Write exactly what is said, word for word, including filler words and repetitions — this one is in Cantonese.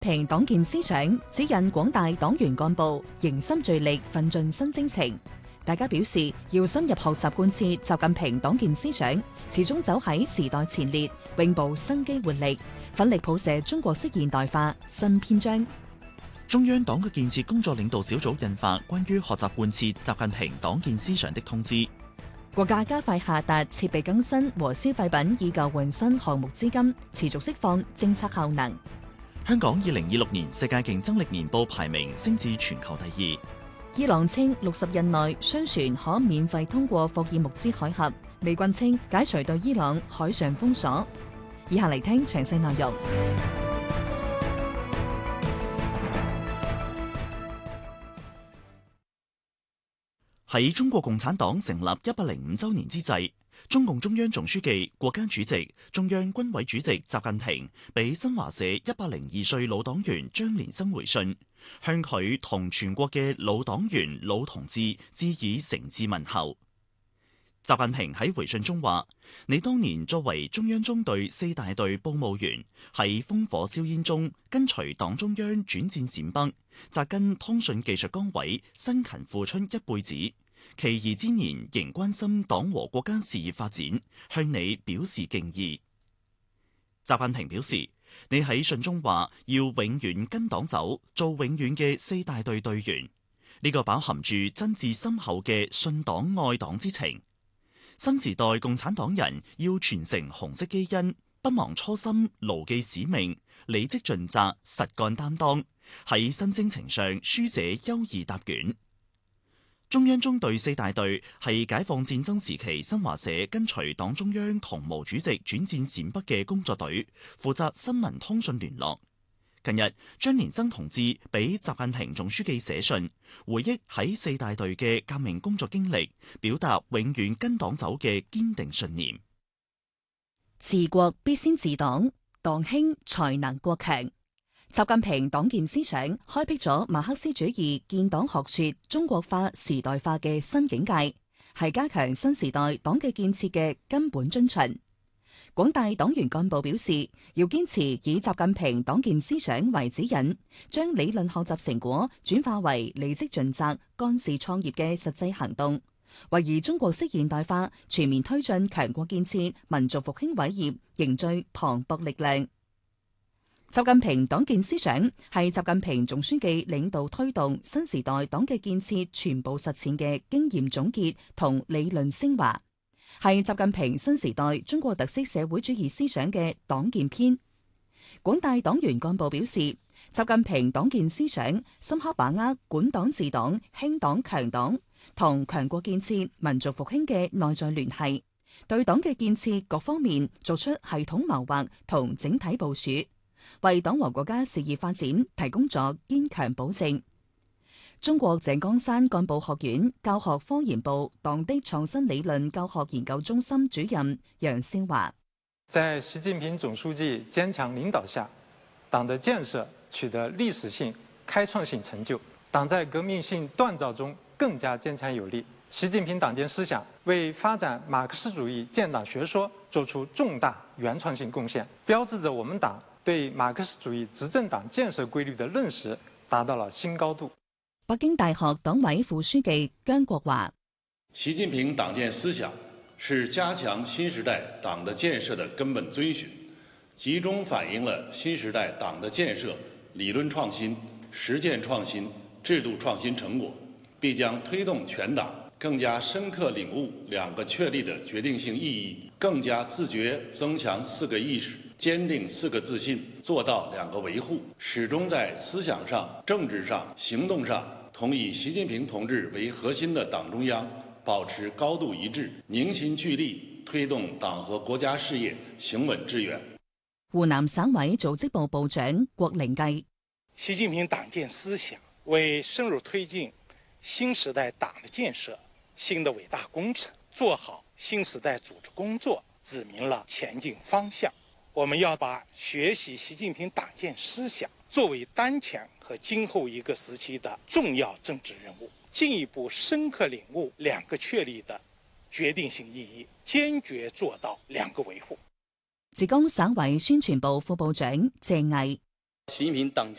平黨建思想，指引廣大黨員幹部凝心聚力，奮進新征程。大家表示要深入學習貫徹習近平黨建思想，始終走喺時代前列，永葆生機活力，奮力譜寫中國式現代化新篇章。 中央黨嘅建設工作領導小組印發關於學習貫徹習近平黨建思想的通知。 國家加快下達設備更新和消費品以舊換新項目資金，持續釋放政策效能。 香港二零二六年世界競爭力年報排名升至全球第二。 伊朗稱六十日內商船可免費通過霍爾木茲海峽。美軍稱解除對伊朗海上封鎖。以下嚟聽詳細內容。 喺中國共產黨成立一百零五週年之際，中共中央總書記、國家主席、中央軍委主席習近平俾新華社一百零二歲老黨員張連生回信，向佢同全國嘅老黨員、老同志致以誠摯問候。習近平喺回信中話：你當年作為中央中隊四大隊報務員，喺烽火硝煙中跟隨黨中央轉戰陝北，扎根通訊技術崗位，辛勤付出一輩子。其義之年仍關心黨和國家事業發展，向你表示敬意。習近平表示，你喺信中話要永遠跟黨走，做永遠嘅四大隊隊員，呢個飽含住真摯深厚嘅信黨愛黨之情。新時代共產黨人要傳承紅色基因，不忘初心，牢記使命，履職盡責，實幹擔當，喺新征程上書寫優異答卷。中央中隊四大隊係解放戰爭時期新華社跟隨黨中央同毛主席轉戰陝北嘅工作隊，負責新聞通訊聯絡。近日，張連生同志俾習近平總書記寫信，回憶喺四大隊嘅革命工作經歷，表達永遠跟黨走嘅堅定信念。 治國必先治黨，黨興才能國強。習近平黨建思想開闢咗馬克思主義建黨學說中國化時代化嘅新境界，係加強新時代黨嘅建設嘅根本遵循。廣大黨員幹部表示，要堅持以習近平黨建思想為指引，將理論學習成果轉化為履職盡責、幹事創業嘅實際行動，為以中國式現代化全面推進強國建設、民族復興偉業凝聚磅礴力量。習近平黨建思想係習近平總書記領導推動新時代黨嘅建設全部實踐嘅經驗總結同理論升華，係習近平新時代中國特色社會主義思想嘅黨建篇。廣大黨員幹部表示，習近平黨建思想深刻把握管黨治黨、興黨強黨同強國建設、民族復興嘅內在聯繫，對黨嘅建設各方面作出系統謀劃同整體部署，為黨和國家事業發展提供咗堅強保證。中國井岡山幹部學院教學科研部黨的創新理論教學研究中心主任楊先華： 在習近平總書記堅強領導下，黨的建設取得歷史性、開創性成就，黨在革命性鍛造中更加堅強有力。習近平黨建思想為發展馬克思主義建黨學說作出重大原創性貢獻，標誌着我們黨對馬克思主義執政黨建設規律的認識達到了新高度。 北京大學黨委副書記姜國華： 習近平黨建思想是加強新時代黨的建設的根本遵循，集中反映了新時代黨的建設理論創新、實踐創新、制度創新成果，必將推動全黨更加深刻領悟兩個確立的決定性意義，更加自覺增強四個意識，堅定四個自信，做到兩個維護，始終在思想上、政治上、行動上同以習近平同志為核心的黨中央保持高度一致，凝心聚力，推動黨和國家事業行穩致遠。 湖南省委組織部部長郭靈計： 習近平黨建思想為深入推進新時代黨的建設新的偉大工程做好新時代組織工作指明了前進方向。我們要把學習習近平黨建思想作為當前和今後一個時期的重要政治任務，進一步深刻領悟兩個確立的決定性意義，堅決做到兩個維護。 浙江省委宣傳部副部長謝毅： 習近平黨